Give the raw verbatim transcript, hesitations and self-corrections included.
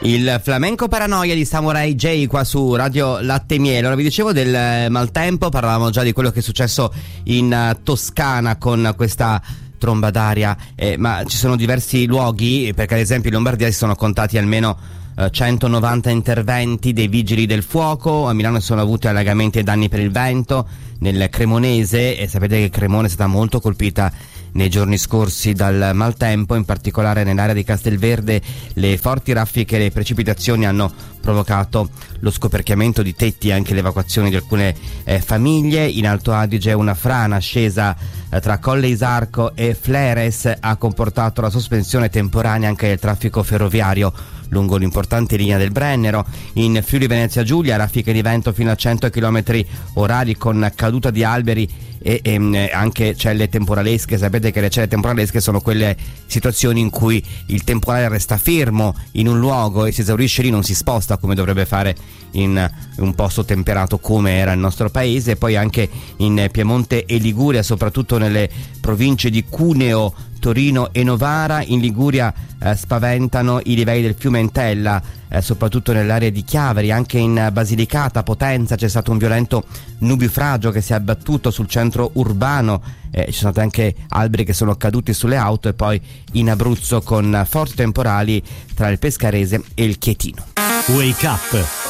Il flamenco Paranoia di Samurai J qua su Radio Latte e Miele. Allora, vi dicevo del maltempo, parlavamo già di quello che è successo in Toscana con questa tromba d'aria, eh, ma ci sono diversi luoghi, perché ad esempio in Lombardia si sono contati almeno eh, centonovanta interventi dei vigili del fuoco. A Milano sono avuti allagamenti e danni per il vento. Nel Cremonese, e sapete che Cremona è stata molto colpita nei giorni scorsi dal maltempo, in particolare nell'area di Castelverde le forti raffiche e le precipitazioni hanno provocato lo scoperchiamento di tetti e anche l'evacuazione di alcune eh, famiglie. In Alto Adige una frana scesa eh, tra Colle Isarco e Fleres ha comportato la sospensione temporanea anche del traffico ferroviario lungo l'importante linea del Brennero. In Friuli Venezia Giulia raffiche di vento fino a cento chilometri orari con caduta di alberi e, e anche celle temporalesche. Sapete che le celle temporalesche sono quelle situazioni in cui il temporale resta fermo in un luogo e si esaurisce lì, non si sposta come dovrebbe fare in un posto temperato come era il nostro paese. E poi anche in Piemonte e Liguria, soprattutto nelle province di Cuneo, Torino e Novara. In Liguria eh, spaventano i livelli del fiume Entella, eh, soprattutto nell'area di Chiavari. Anche in Basilicata, Potenza, c'è stato un violento nubifragio che si è abbattuto sul centro urbano, eh, ci sono stati anche alberi che sono caduti sulle auto. E poi in Abruzzo con forti temporali tra il Pescarese e il Chietino. Wake Up